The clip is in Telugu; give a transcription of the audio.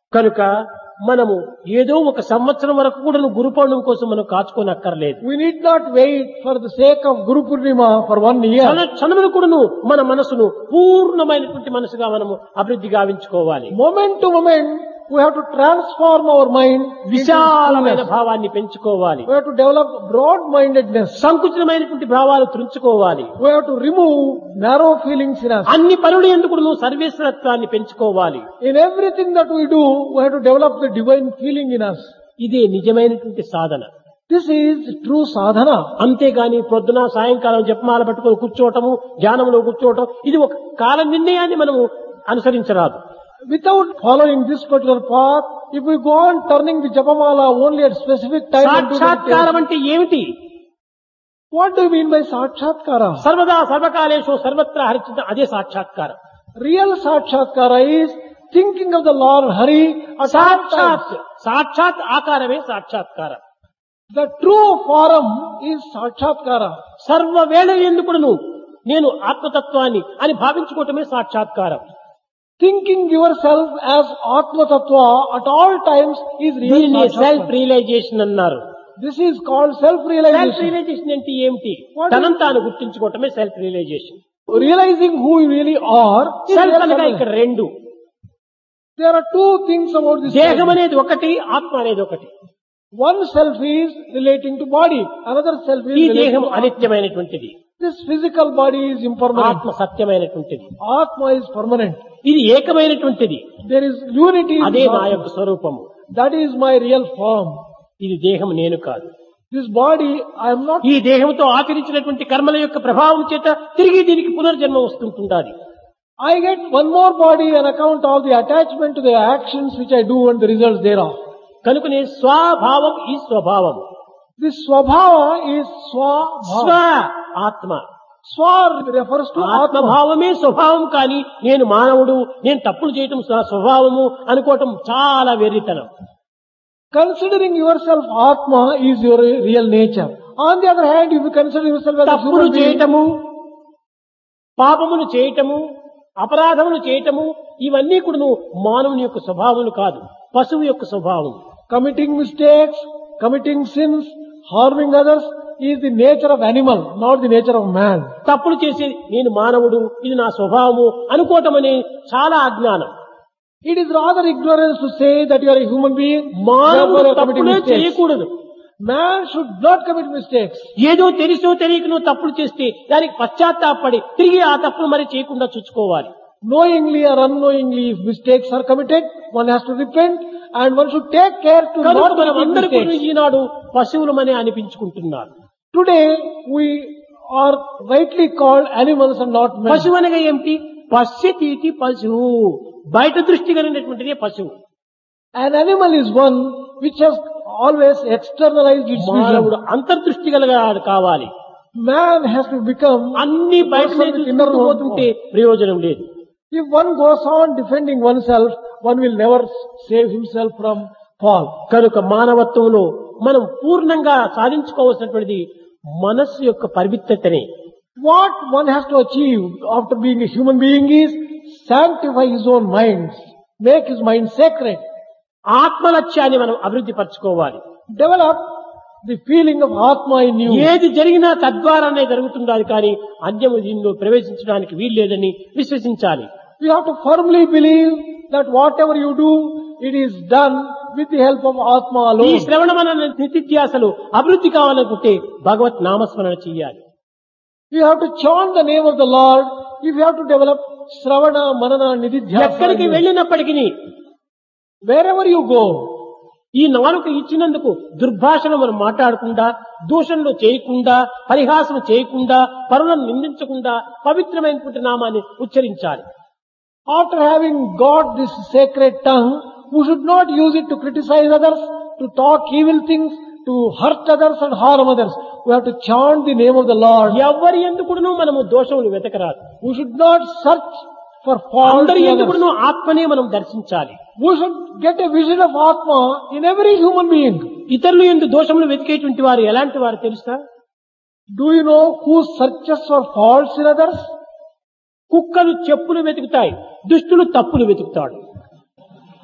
కనుక మనము ఏదో ఒక సంవత్సరం వరకు కూడా గురు పౌర్ణమి కోసం మనం కాచుకోనక్కర్లేదు. We need not wait for the sake of Guru Purnima for 1 year. క్షణములు కూడాను మన మనసును పూర్ణమైనటువంటి మనసుగా మనము అభివృద్ధి గావించుకోవాలి. Moment to moment, we have to transform our mind. విశాలమైన భావాన్ని పెంచుకోవాలి. We have to develop broad-mindedness. సంకుచితమైనటువంటి భావాలు త్రుంచుకోవాలి. We have to remove narrow feelings in us. అన్ని పనులు ఎందుకు సర్వేశ్వరత్వాన్ని పెంచుకోవాలి. In everything that we do, we have to develop the divine feeling in us. ఇదే నిజమైనటువంటి సాధన. This is true sadhana. అంతేగాని పొద్దున సాయంకాలం జపమాల పట్టుకొని కూర్చోవటము, ధ్యానంలో కూర్చోవటం ఇది ఒక కాల నిర్ణయాన్ని మనము అనుసరించరాదు. Without following this particular path, if we go on turning the japamala only at specific time, సాక్షాత్కారం అంటే ఏమిటి? What do you mean by sakshatkara? సర్వదా సర్వకాలేషు సర్వత్రా హరిచింత అదే సాక్షాత్కారం. Real sakshatkara is thinking of the Lord Hari. సాక్షాత్ ఆకారమే సాక్షాత్కారం. The true form is sakshatkara. సర్వవేళ ఎందుకును నేను ఆత్మతత్వాన్ని అని భావించుకోవటమే సాక్షాత్కారం. Thinking yourself as Atma Tattva at all times is real self sakshatkara. Realisation అన్నారు. This is called self self-realization. Realisation అంటే ఏమిటి? తనంతాను తాను గుర్తించుకోవటమే self realisation. Realizing who you really are is self real అనగా self-realization. ఇక్కడ రెండు. There are two things about this. దేహం world. అనేది ఒకటి, ఆత్మ అనేది ఒకటి. One self is relating to body, another self is ఈ relating దేహం to Atma. అనిత్యమైనటువంటిది, This physical body is impermanent. ఆత్మ సత్యమైనటువంటిది. Atma is permanent. ఇది ఏకమైనటువంటిది. There is unity in అదే this నా Atma. యొక్క స్వరూపము. That is my real form. ఇది దేహం నేను కాదు. This body, I am not. ఈ దేహంతో ఆచరించినటువంటి కర్మల యొక్క ప్రభావం చేత తిరిగి దీనికి పునర్జన్మ వస్తుంటుండాలి. I get one more body on account of the attachment to the actions which I do and the results thereof. కనుకనే స్వభావం ఈ స్వభావం. This swabhava is స్వ swabhava. ఆత్మ. Swa refers to Atma. ఆత్మభావమే స్వభావం కాని నేను మానవుడు, నేను తప్పులు చేయటం స్వభావము అనుకోవటం చాలా వెర్రితనం. Considering yourself Atma is your real nature. On the other hand, if you consider yourself as a తప్పులు human being, చేయటము, పాపములు చేయటము, అపరాధములు చేయటము ఇవన్నీ కూడా మానవుని యొక్క స్వభావములు కాదు, పశువు యొక్క స్వభావం. committing mistakes, committing sins, harming others is the nature of animal, not the nature of man. తప్పులు చేసి నేను మానవుడు, ఇది నా స్వభావము అనుకోవటం అనే చాలా అజ్ఞానం. It is rather ignorance to say that you are a human being. మానవుడు Therefore you are committing తప్పులే mistakes. చేయకూడదు. Man should not commit mistakes. ఏదో తెలుసో తెలియకనో తప్పులు చేస్తే దానికి పశ్చాత్తాపడి తిరిగి ఆ తప్పులు మరి చేయకుండా చూసుకోవాలి. Knowingly or unknowingly, if mistakes are committed, one has to repent and one should take care to కనుక not మనం commit అందరూ కూడా mistakes. Eenadu పశువులమని అనిపించుకుంటున్నారు. Today we are rightly called animals and not men. పశువు అనగా ఏమిటి? పశ్యతీతి పశువు, బయట దృష్టి కలిగినటువంటిదే పశువు. An animal is one which has always externalized its మానవుడు vision. అంతర్దృష్టి కలిగాడు కావాలి. Man has to become అన్ని a బయట person with inner పోతుంటే world. ప్రయోజనం లేదు. If one goes on defending oneself, one will never save himself from fall. కనుక మానవత్వంలో మనం పూర్ణంగా సాధించుకోవాల్సినటువంటిది మనస్సు యొక్క పవిత్రతనే. What one has to achieve after being a human being is sanctify his own mind, make his mind sacred, ఆత్మలక్ష్యాన్ని మనం అభివృద్ధి పరచుకోవాలి. develop the feeling of Atma in you. ఏది జరిగినా తద్వారానే జరుగుతుండాలి కానీ అన్యము దీనిలో ప్రవేశించడానికి వీల్లేదని విశ్వసించాలి. You have to firmly believe that whatever you do, it is done with the help of Atma ఈ alone. శ్రవణ మనన నిత్యాసలు అభివృద్ధి కావాలనుకుంటే భగవత్ నామస్మరణ చెయ్యాలి. You have to chant the name of the Lord if you have to develop Sravana, Manana, ఎక్కడికి Nididhyasa. వెళ్ళినప్పటికీ Wherever you go, ఈ నాలుక ఇచ్చినందుకు దుర్భాషను మనం మాట్లాడకుండా, దూషణలు చేయకుండా, పరిహాసం చేయకుండా, పరులను నిందించకుండా పవిత్రమైనటువంటి నామాన్ని ఉచ్చరించాలి. after having got this sacred tongue, we should not use it to criticize others, to talk evil things, to hurt others and harm others. We have to chant the name of the Lord. ఎవరి ఎందుకును మనము దోషములు వెతకరాదు. We should not search for fault అందరి in others. ఎందుకును ఆత్మనే మనం దర్శించాలి. We should get a vision of Atma in every human being. ఇతరులు ఎందు దోషములు వెతికేటువంటి వారు ఎలాంటి వారు తెలుసా? Do you know who searches for faults in others? కుక్కలు చెప్పులు వెతుకుతాయి, దుష్టులు తప్పులు వెతుకుతాడు.